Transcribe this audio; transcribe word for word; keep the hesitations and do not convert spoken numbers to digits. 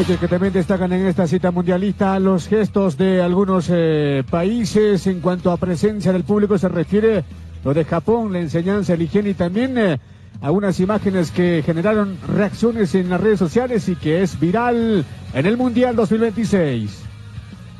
Hechos que también destacan en esta cita mundialista los gestos de algunos eh, países en cuanto a presencia del público se refiere. Lo de Japón, la enseñanza, la higiene y también eh, algunas imágenes que generaron reacciones en las redes sociales y que es viral en el Mundial dos mil veintiséis.